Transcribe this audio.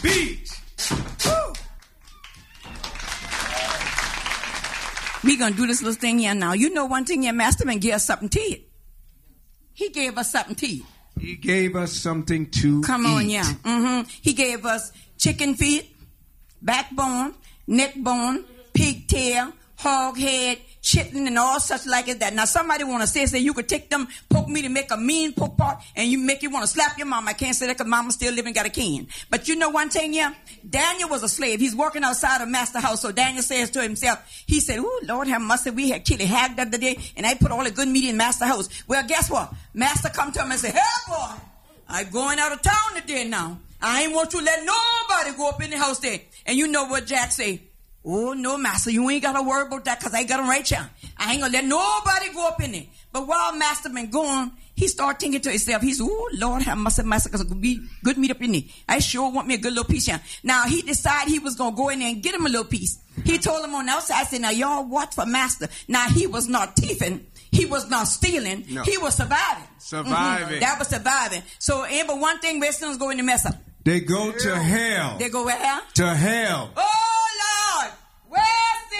Beach. Woo. We gonna do this little thing here now. You know one thing, your master man gave us something to eat. He gave us something to eat. He gave us something to Come on, yeah. Mm-hmm. He gave us chicken feet, backbone, neck bone, pigtail, hog head, chitlin, and all such like that. Now, somebody want to say you could take them poke meat and make a mean poke pot, and you make you want to slap your mama. I can't say that because mama still living, got a can. But you know one thing, yeah? Daniel was a slave. He's working outside of master house. So Daniel says to himself, he said, "Ooh, Lord have mercy, we had chili hag the other day, and I put all the good meat in master house." Well, guess what? Master come to him and say, "Hey, boy, I'm going out of town today now. I ain't want you to let nobody go up in the house there." And you know what Jack say? "Oh, no, master, you ain't got to worry about that because I got them right here. I ain't going to let nobody go up in there." But while master been gone, he started thinking to himself, he said, "Oh, Lord have mercy, master, because it'll be good meat up in there. I sure want me a good little piece here." Now, he decided he was going to go in there and get him a little piece. He told him on the outside, I said, "Now, y'all watch for master." Now, he was not thieving. He was not stealing. No. He was surviving. Surviving. That was surviving. So, but one thing, Westerners go in the mess up. They go to hell. They go where? To hell. Oh,